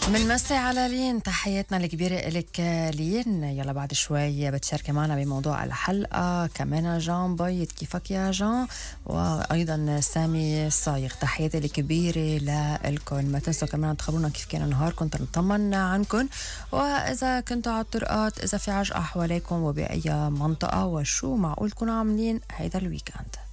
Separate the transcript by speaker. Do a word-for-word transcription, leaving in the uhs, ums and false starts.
Speaker 1: منمسي على لين، تحياتنا الكبيرة إلك لين. يلا بعد شوي بتشاركي معنا بموضوع الحلقة. كمان جان بيض، كيفك يا جان؟ وأيضا سامي صايغ، تحياتي الكبيرة لكم. ما تنسوا كمان تخبرونا كيف كان نهاركم، نطمن عنكم، وإذا كنتوا على الطرقات إذا في عجقة حواليكم وبأي منطقة، وشو معقول تكونوا عاملين هيدا الويكند.